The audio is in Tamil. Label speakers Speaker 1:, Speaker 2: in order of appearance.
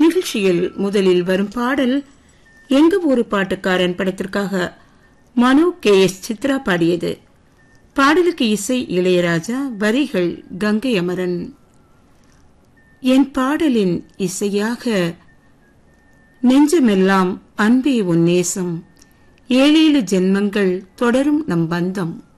Speaker 1: நிகழ்ச்சியில் முதலில் வரும் பாடல் எங்க ஊரு பாட்டுக்காரன் படத்திற்காக மனோ KS சித்ரா பாடியது. பாடலுக்கு இசை இளையராஜா, வரிகள் கங்கை அமரன். என் பாடலின் இசையாக நெஞ்சமெல்லாம் அன்பே உன் நேசம், 7 ஜென்மங்கள் தொடரும் நம் பந்தம்.